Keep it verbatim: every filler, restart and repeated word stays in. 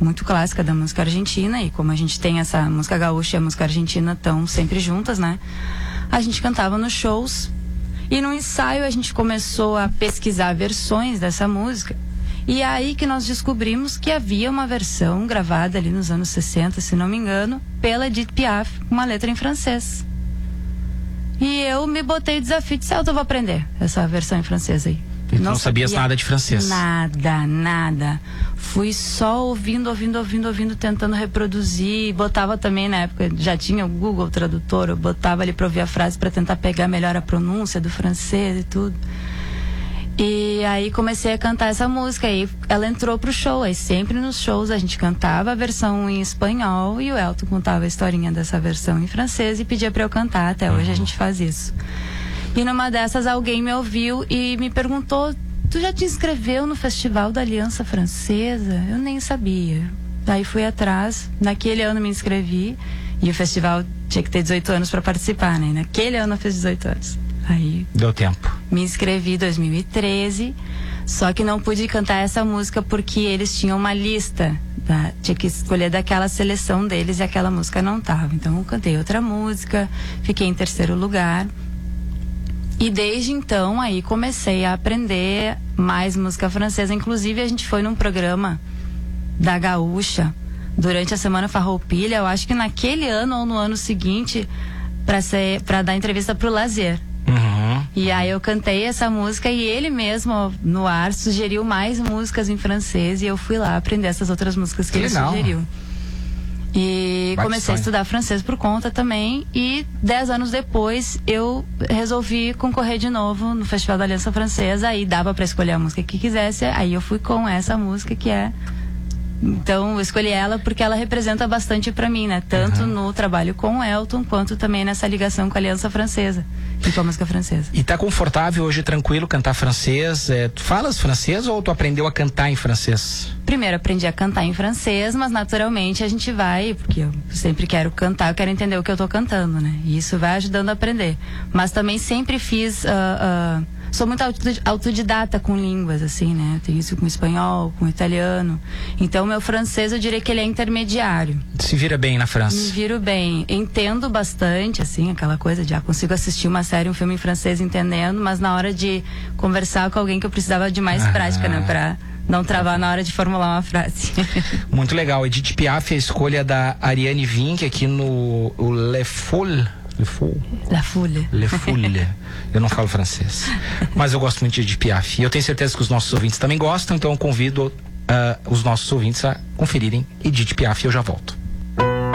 muito clássica da música argentina, e como a gente tem essa música gaúcha e a música argentina tão sempre juntas, né? A gente cantava nos shows, e no ensaio a gente começou a pesquisar versões dessa música, e é aí que nós descobrimos que havia uma versão gravada ali nos anos sessenta, se não me engano, pela Edith Piaf, com uma letra em francês. E eu me botei o desafio de eu vou aprender essa versão em francês aí. E não, não sabias nada de francês? Nada, nada. Fui só ouvindo, ouvindo, ouvindo, ouvindo, tentando reproduzir. Botava também, na época, já tinha o Google Tradutor, eu botava ali pra ouvir a frase pra tentar pegar melhor a pronúncia do francês e tudo. E aí comecei a cantar essa música, aí ela entrou pro show, aí sempre nos shows a gente cantava a versão em espanhol e o Elton contava a historinha dessa versão em francês e pedia pra eu cantar, até hoje a gente faz isso. E numa dessas alguém me ouviu e me perguntou: tu já te inscreveu no Festival da Aliança Francesa? Eu nem sabia. Daí fui atrás, naquele ano me inscrevi, e o festival tinha que ter dezoito anos para participar, né? Naquele ano eu fiz dezoito anos. Aí deu tempo. Me inscrevi em dois mil e treze, só que não pude cantar essa música porque eles tinham uma lista, tá? Tinha que escolher daquela seleção deles e aquela música não tava. Então eu cantei outra música, fiquei em terceiro lugar. E desde então aí comecei a aprender mais música francesa. Inclusive a gente foi num programa da Gaúcha durante a Semana Farroupilha, eu acho que naquele ano ou no ano seguinte, para ser, para dar entrevista pro Lazer. Uhum. E aí eu cantei essa música e ele mesmo no ar sugeriu mais músicas em francês e eu fui lá aprender essas outras músicas que, que ele legal. sugeriu. E Bate comecei sonho. a estudar francês por conta também, e dez anos depois eu resolvi concorrer de novo no Festival da Aliança Francesa. Aí dava para escolher a música que quisesse, aí eu fui com essa música que é... Então eu escolhi ela porque ela representa bastante pra mim, né? Tanto uhum. no trabalho com o Elton, quanto também nessa ligação com a Aliança Francesa e com a música francesa. E tá confortável hoje, tranquilo, cantar francês? É, tu falas francês ou tu aprendeu a cantar em francês? Primeiro aprendi a cantar em francês, mas naturalmente a gente vai, porque eu sempre quero cantar, eu quero entender o que eu tô cantando, né? E isso vai ajudando a aprender. Mas também sempre fiz... Uh, uh, sou muito autodidata com línguas, assim, né? Eu tenho isso com espanhol, com italiano. Então, meu francês, eu diria que ele é intermediário. Se vira bem na França? Me viro bem. Entendo bastante, assim, aquela coisa de, ah, consigo assistir uma série, um filme em francês entendendo, mas na hora de conversar com alguém que eu precisava de mais ah. prática, né? Pra não travar na hora de formular uma frase. Muito legal. Edith Piaf, a escolha da Ariane Vink aqui no o Le Foule. Le Foule. La Foule. Le Foule. Eu não falo francês. Mas eu gosto muito de Piaf. E eu tenho certeza que os nossos ouvintes também gostam, então eu convido uh, os nossos ouvintes a conferirem Edith Piaf e eu já volto.